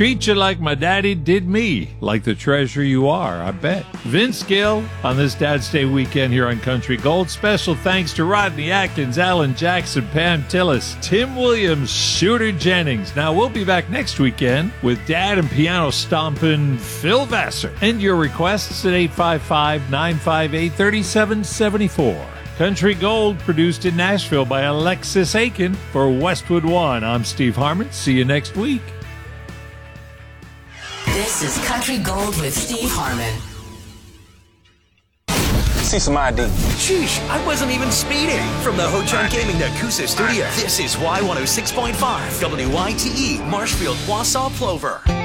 Treat you like my daddy did me, like the treasure you are, I bet. Vince Gill on this Dad's Day weekend here on Country Gold. Special thanks to Rodney Atkins, Alan Jackson, Pam Tillis, Tim Williams, Shooter Jennings. Now, we'll be back next weekend with Dad and piano stomping Phil Vassar. And your requests at 855-958-3774. Country Gold, produced in Nashville by Alexis Aiken for Westwood One. I'm Steve Harmon. See you next week. This is Country Gold with Steve Harmon. See some ID. Sheesh, I wasn't even speeding. From the Ho-Chunk Gaming Nakusa studio, this is Y106.5, WYTE, Marshfield, Wausau, Plover.